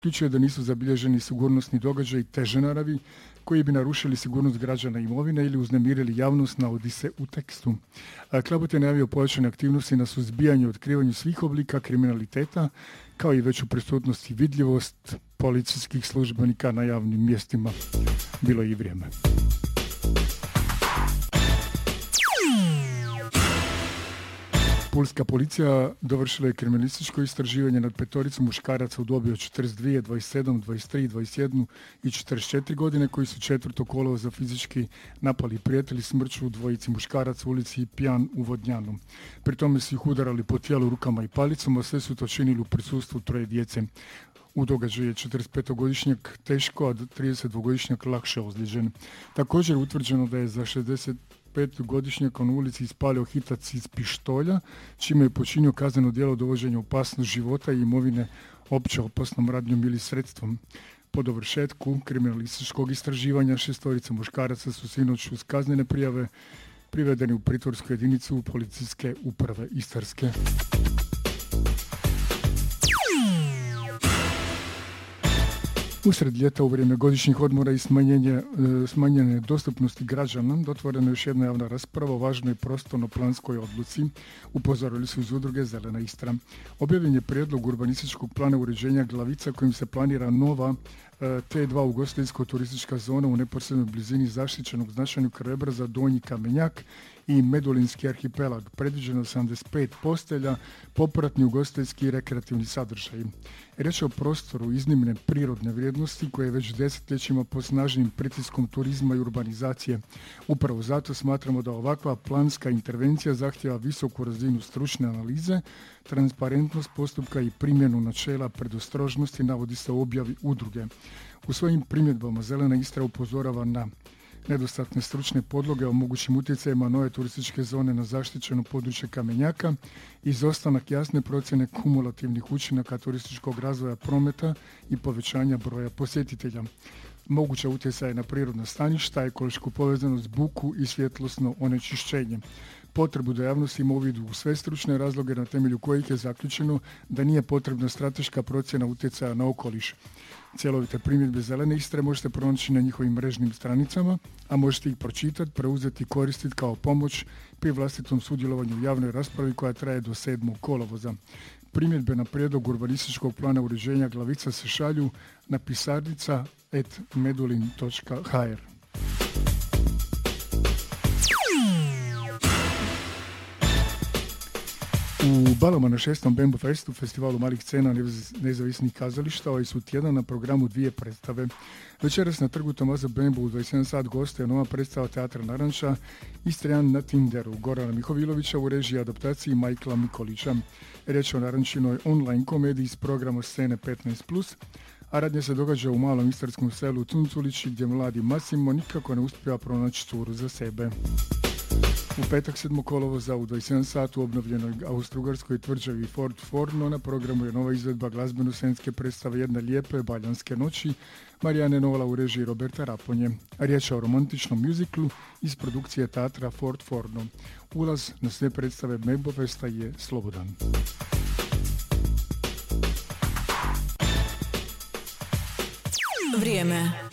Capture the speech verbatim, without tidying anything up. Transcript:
Ključno je da nisu zabilježeni sigurnosni događaji teže naravi koji bi narušili sigurnost građana i imovine ili uznemirili javnost, navodi se u tekstu. Klabot je najavio pojačane aktivnosti na suzbijanju i otkrivanju svih oblika kriminaliteta, kao i veću prisutnost i vidljivost policijskih službenika na javnim mjestima. Bilo je i vrijeme. Pulska policija dovršila je kriminalističko istraživanje nad petoricom muškaraca u dobi od četrdeset dvije, dvadeset sedam, dvadeset tri, dvadeset jedan i četrdeset četiri godine koji su četvrtog kolovoza fizički napali prijatelji smrću dvojici muškaraca u ulici Pijan u Vodnjanu. Pri tome su ih udarali po tijelu rukama i palicom, a sve su to činili u prisustvu troje djece. U događaju je četrdesetpetogodišnjak teško, a tridesetdvogodišnjak lakše ozlijeđen. Također je utvrđeno da je za šezdeset petogodišnjaka na ulici ispalio hitac iz pištolja, čime je počinio kazneno djelo dovođenja opasnost života i imovine opće opasnom radnjom ili sredstvom. Po dovršetku kriminalističkog istraživanja šestorica muškaraca su sinoć uz kaznene prijave privedeni u pritvorsku jedinicu policijske uprave Istarske. Usred ljeta u vrijeme godišnjih odmora i smanjenje, smanjene dostupnosti građana otvorena je još jedna javna rasprava o važnoj prostorno-planskoj odluci, upozorili su iz udruge Zelena Istra. Objavljen je prijedlog urbanističkog plana uređenja Glavica kojim se planira nova T dva ugostiteljsko-turistička zona u neposrednoj blizini zaštićenog značajnog krajobraza Donji Kamenjak i Medulinski arhipelag, predviđeno sedamdeset pet postelja, popratni ugostiteljski i rekreativni sadržaj. Riječ je o prostoru iznimne prirodne vrijednosti koje je već desetljećima pod snažnim pritiskom turizma i urbanizacije. Upravo zato smatramo da ovakva planska intervencija zahtjeva visoku razinu stručne analize, transparentnost postupka i primjenu načela predostrožnosti, navodi se u objavi udruge. U svojim primjedbama Zelena Istra upozorava na nedostatne stručne podloge o mogućim utjecajima nove turističke zone na zaštićeno područje Kamenjaka, izostanak jasne procjene kumulativnih učinaka turističkog razvoja prometa i povećanja broja posjetitelja. Moguća utjecaja na prirodna staništa, ekološku povezanost, buku i svjetlosno onečišćenje. Potrebu da javnost ima uvid u sve stručne razloge na temelju kojih je zaključeno da nije potrebna strateška procjena utjecaja na okoliš. Cjelovite primjedbe Zelene Istre možete pronaći na njihovim mrežnim stranicama, a možete ih pročitati, preuzeti i koristiti kao pomoć pri vlastitom sudjelovanju u javnoj raspravi koja traje do sedmog kolovoza. Primjedbe na prijedlog urbanističkog plana uređenja Glavica se šalju na pisarnica at medulin točka h r. U Balama na šestom Bambu Festu, festivalu malih scena nezavisnih kazališta, ovaj su tjedan na programu dvije predstave. Večeras na trgu Tomaza Bambu u dvadeset jedan sat goste nova predstava Teatra Naranča Istrijan na Tinderu Gorana Mihovilovića u režiji adaptaciji Majkla Mikolića. Riječ o Narančinoj online komediji iz programa Scene petnaest plus, a radnje se događa u malom istarskom selu Cunculići gdje mladi Massimo nikako ne uspijeva pronaći curu za sebe. U petak sedmog kolovoza u dvadeset jedan sat u obnovljenoj austrougarskoj tvrđavi Fort Forno na programu je nova izvedba glazbeno-scenske predstave Jedne lijepe baljanske noći Marijane Novala u režiji Roberta Raponje. Riječ je o romantičnom mjuziklu iz produkcije teatra Fort Forno. Ulaz na sve predstave Bambu Festa je slobodan. Vrijeme.